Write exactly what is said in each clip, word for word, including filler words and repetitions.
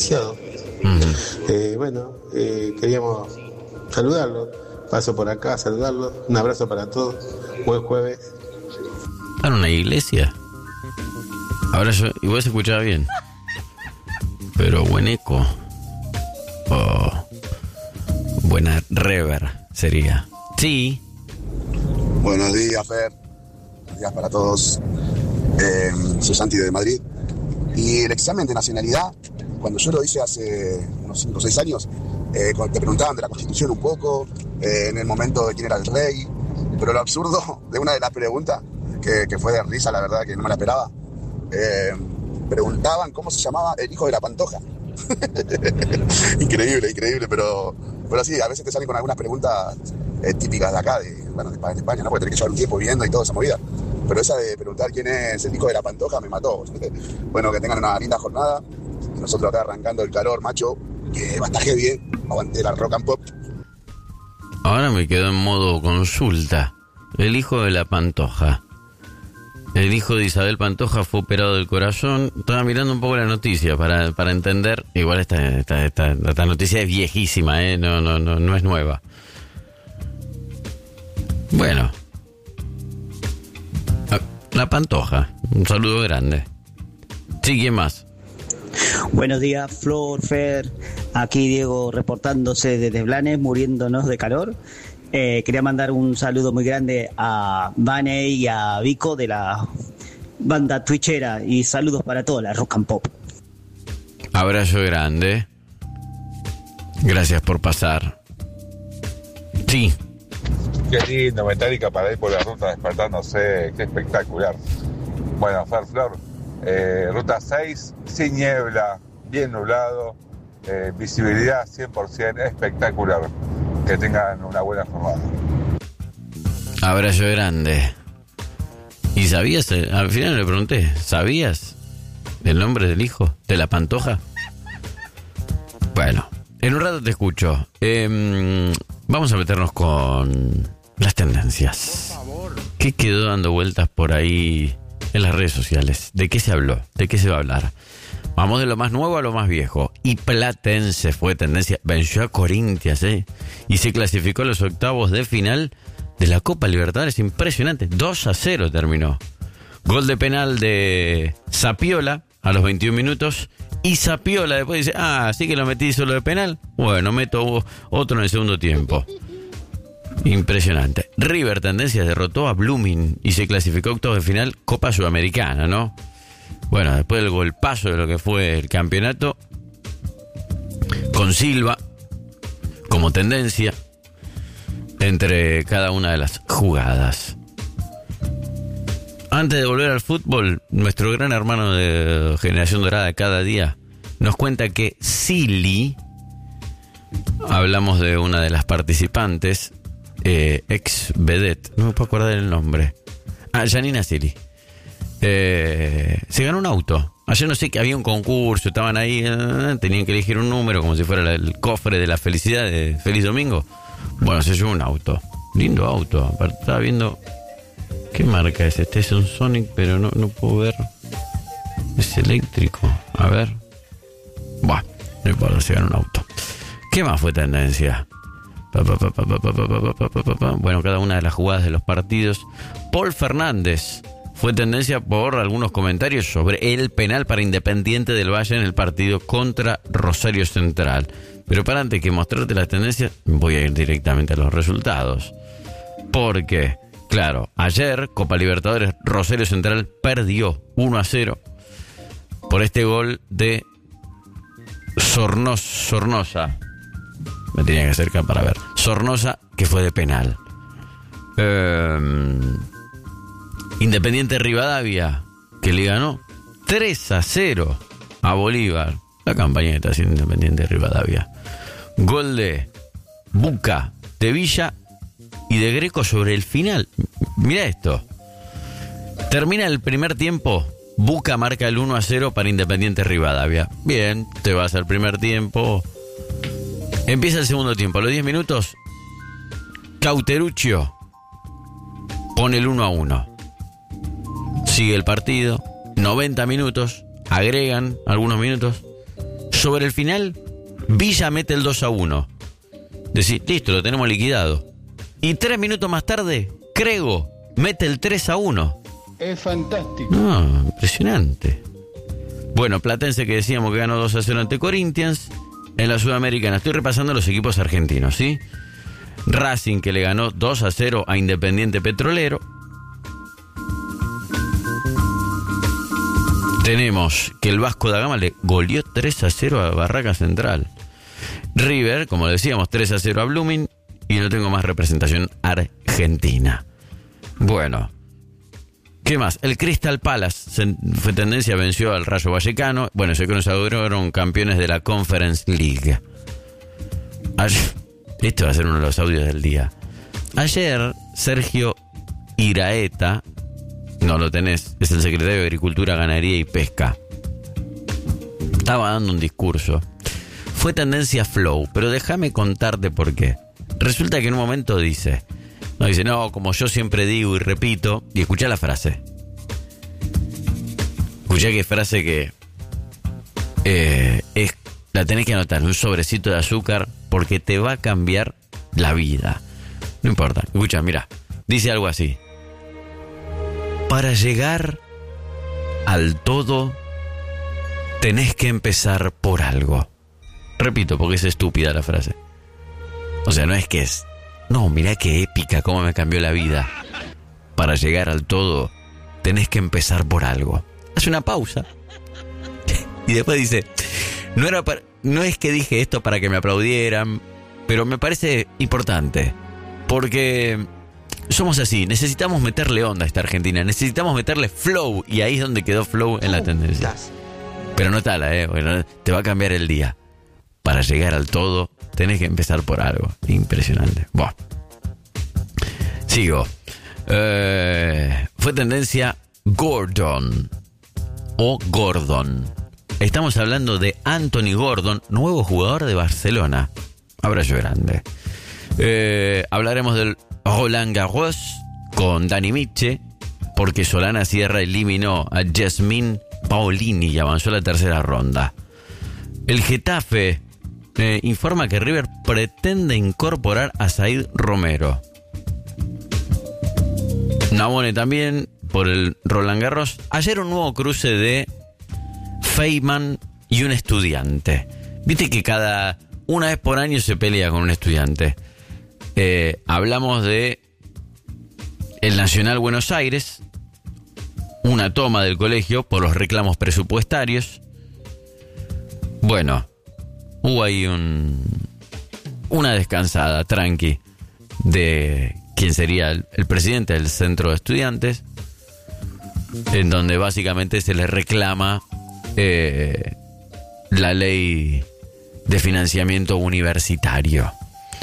Uh-huh. Eh, bueno, eh, queríamos saludarlo. Paso por acá a saludarlo. Un abrazo para todos. Buen jueves. ¿Para una iglesia? Ahora yo, igual se escuchaba bien. Pero buen eco. Oh, buena rever sería. Sí. Buenos días, Fer. Buenos días para todos. Eh, soy Santi de Madrid. Y el examen de nacionalidad, cuando yo lo hice hace unos cinco o seis años, eh, te preguntaban de la Constitución un poco, eh, en el momento de quién era el rey. Pero lo absurdo de una de las preguntas, que, que fue de risa, la verdad, que no me la esperaba, eh, preguntaban cómo se llamaba el hijo de la Pantoja. Increíble, increíble, pero, pero sí, a veces te salen con algunas preguntas eh, típicas de acá, de, bueno, de España, de España, ¿no? Porque tenés que llevar un tiempo viviendo y toda esa movida. Pero esa de preguntar quién es el hijo de la Pantoja me mató. Bueno, que tengan una linda jornada. Nosotros acá arrancando el calor, macho, que va a estar heavy, aguante la rock and pop. Ahora me quedo en modo consulta. El hijo de la Pantoja. El hijo de Isabel Pantoja fue operado del corazón. Estaba mirando un poco la noticia para, para entender. Igual esta, esta, esta, esta noticia es viejísima, ¿eh? No, no, no, no es nueva. Bueno. La Pantoja. Un saludo grande. Sí, ¿quién más? Buenos días, Flor, Fer. Aquí Diego reportándose desde Blanes, muriéndonos de calor. Eh, quería mandar un saludo muy grande a Vane y a Vico de la banda twitchera y saludos para toda la rock and pop. Abrazo grande. Gracias por pasar. Sí. Qué lindo, Metallica para ir por la ruta despertándose, qué espectacular. Bueno, Fer Flor, eh, ruta seis, sin niebla, bien nublado, eh, visibilidad cien por ciento, espectacular. Que tengan una buena jornada. Abrazo grande. ¿Y sabías? Al final le pregunté, ¿sabías el nombre del hijo de la Pantoja? Bueno, en un rato te escucho. Eh, vamos a meternos con las tendencias. ¿Qué quedó dando vueltas por ahí en las redes sociales? ¿De qué se habló? ¿De qué se va a hablar? Vamos de lo más nuevo a lo más viejo. Y Platense fue tendencia. Venció a Corinthians, ¿eh? Y se clasificó a los octavos de final de la Copa Libertadores. Impresionante. dos a cero terminó. Gol de penal de Zapiola a los veintiún minutos. Y Zapiola después dice, ah, ¿sí que lo metí solo de penal? Bueno, meto otro en el segundo tiempo. Impresionante. River Tendencias derrotó a Blooming y se clasificó a octavos de final Copa Sudamericana, ¿no? Bueno, después del golpazo de lo que fue el campeonato, con Silva como tendencia entre cada una de las jugadas. Antes de volver al fútbol, nuestro gran hermano de Generación Dorada cada día nos cuenta que Silly, hablamos de una de las participantes, eh, ex vedette, no me puedo acordar el nombre. Ah, Janina Silly. Eh, se ganó un auto. Ayer no sé que había un concurso, estaban ahí, eh, tenían que elegir un número como si fuera la, el cofre de la felicidad de Feliz Domingo. Bueno, se llevó un auto, lindo auto. Aparte, estaba viendo qué marca es este, es un Sonic, pero no, no puedo ver. Es eléctrico, a ver. Buah, no importa, se ganó un auto. ¿Qué más fue tendencia? Pa, pa, pa, pa, pa, pa, pa, pa, pa, pa, pa. Bueno, cada una de las jugadas de los partidos. Paul Fernández fue tendencia por algunos comentarios sobre el penal para Independiente del Valle en el partido contra Rosario Central. Pero para antes que mostrarte las tendencias, voy a ir directamente a los resultados. Porque, claro, ayer Copa Libertadores Rosario Central perdió uno a cero por este gol de Sornos, Sornosa. Me tenía que acercar para ver. Sornosa, que fue de penal. Eh... Independiente Rivadavia, que le ganó tres a cero a Bolívar. La campaña que está haciendo Independiente Rivadavia. Gol de Buca, de Villa y de Greco sobre el final. Mira esto. Termina el primer tiempo. Buca marca el uno a cero para Independiente Rivadavia. Bien, te vas al primer tiempo. Empieza el segundo tiempo. A los diez minutos, Cauteruccio pone el uno a uno. Sigue el partido, noventa minutos, agregan algunos minutos, Sobre el final, Villa mete el dos a uno. Decís, listo, lo tenemos liquidado. Y tres minutos más tarde, Crego mete el tres a uno. Es fantástico. No, impresionante. Bueno, Platense, que decíamos que ganó dos a cero ante Corinthians. En la Sudamericana, estoy repasando los equipos argentinos, ¿sí? Racing, que le ganó dos a cero a Independiente Petrolero. Tenemos que el Vasco da Gama le goleó tres a cero a Barraca Central. River, como decíamos, tres a cero a Blooming. Y no tengo más representación argentina. Bueno, ¿qué más? El Crystal Palace fue tendencia, venció al Rayo Vallecano. Bueno, se consagraron campeones de la Conference League. Ayer, este va a ser uno de los audios del día. Ayer, Sergio Iraeta, no lo tenés, es el secretario de Agricultura, Ganadería y Pesca. Estaba dando un discurso. Fue tendencia flow, pero déjame contarte por qué. Resulta que en un momento dice, no dice, no, como yo siempre digo y repito, y escuchá la frase. Escuchá qué frase que eh, es, la tenés que anotar, un sobrecito de azúcar, porque te va a cambiar la vida. No importa, escucha, mira, dice algo así. Para llegar al todo, tenés que empezar por algo. Repito, porque es estúpida la frase. O sea, no es que es... No, mirá qué épica, cómo me cambió la vida. Para llegar al todo, tenés que empezar por algo. Hace una pausa. Y después dice... No, era para, no es que dije esto para que me aplaudieran, pero me parece importante. Porque somos así, necesitamos meterle onda a esta Argentina. Necesitamos meterle flow. Y ahí es donde quedó flow en la tendencia. Pero no tal, ¿eh? Bueno, te va a cambiar el día. Para llegar al todo, tenés que empezar por algo. Impresionante. Buah. Sigo. Eh, fue tendencia Gordon. O Gordon. Estamos hablando de Anthony Gordon, nuevo jugador de Barcelona. Abrazo grande. Eh, hablaremos del Roland Garros con Dani Miche, porque Solana Sierra eliminó a Jasmine Paolini y avanzó a la tercera ronda. El Getafe eh, informa que River pretende incorporar a Said Romero. Nabone también por el Roland Garros. Ayer un nuevo cruce de Feynman y un estudiante. Viste que cada una vez por año se pelea con un estudiante. Eh, hablamos de el Nacional Buenos Aires, una toma del colegio por los reclamos presupuestarios. Bueno, hubo ahí un una descansada, tranqui, de quien sería el, el presidente del centro de estudiantes, en donde básicamente se le reclama eh, la ley de financiamiento universitario.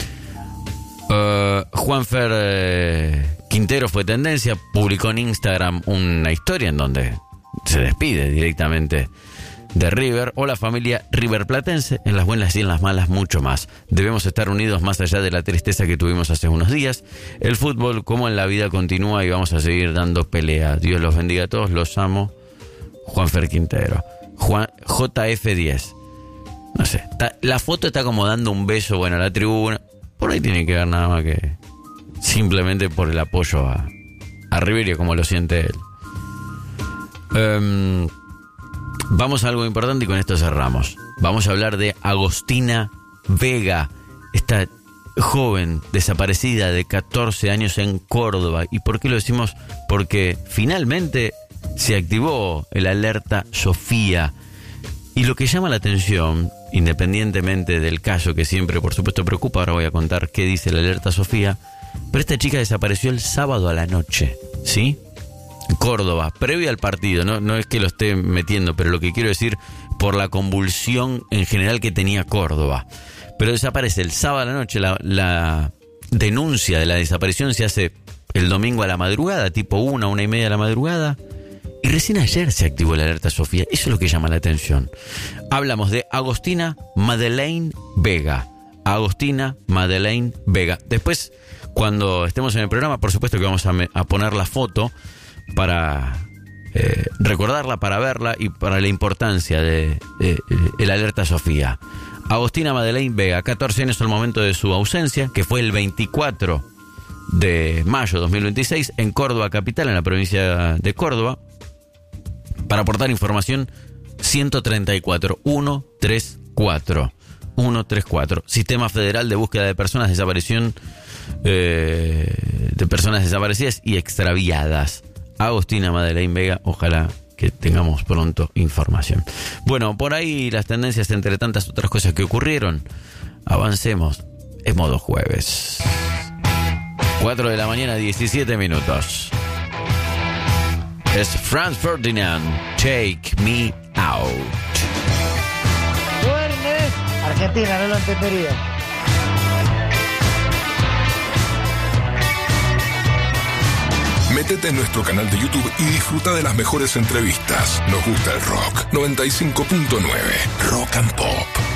Uh, Juanfer eh, Quintero fue tendencia, publicó en Instagram una historia en donde se despide directamente de River. Hola familia River Platense, en las buenas y en las malas mucho más. Debemos estar unidos más allá de la tristeza que tuvimos hace unos días. El fútbol como en la vida continúa y vamos a seguir dando pelea. Dios los bendiga a todos, los amo. Juanfer Quintero. Juan, J F diez. No sé, está, la foto está como dando un beso, bueno, a la tribuna. Por ahí tiene que ver nada más que simplemente por el apoyo a, a River y como lo siente él. Um, vamos a algo importante y con esto cerramos. Vamos a hablar de Agostina Vega, esta joven desaparecida de catorce años en Córdoba. ¿Y por qué lo decimos? Porque finalmente se activó el alerta Sofía. Y lo que llama la atención, independientemente del caso que siempre por supuesto preocupa, ahora voy a contar qué dice la alerta Sofía, pero esta chica desapareció el sábado a la noche, ¿sí? Córdoba, previo al partido, no, no es que lo esté metiendo, pero lo que quiero decir, por la convulsión en general que tenía Córdoba. Pero desaparece el sábado a la noche, la, la denuncia de la desaparición se hace el domingo a la madrugada, tipo una, una y media de la madrugada. Y recién ayer se activó la alerta Sofía. Eso es lo que llama la atención. Hablamos de Agostina Madeleine Vega. Agostina Madeleine Vega. Después, cuando estemos en el programa, por supuesto que vamos a, me- a poner la foto para eh, recordarla, para verla y para la importancia de, de, de el Alerta Sofía. Agostina Madeleine Vega, catorce años al momento de su ausencia, que fue el veinticuatro de mayo de dos mil veintiséis en Córdoba capital, en la provincia de Córdoba, para aportar información ciento treinta y cuatro, ciento treinta y cuatro, ciento treinta y cuatro, Sistema Federal de Búsqueda de Personas Desaparición, eh, de personas desaparecidas y extraviadas. Agostina Madeleine Vega, ojalá que tengamos pronto información. Bueno, por ahí las tendencias, entre tantas otras cosas que ocurrieron. Avancemos en modo jueves. cuatro de la mañana, diecisiete minutos. Es Franz Ferdinand, Take Me Out. Duerme. Argentina, no lo entendería. Métete en nuestro canal de YouTube y disfruta de las mejores entrevistas. Nos gusta el rock. noventa y cinco punto nueve Rock and Pop.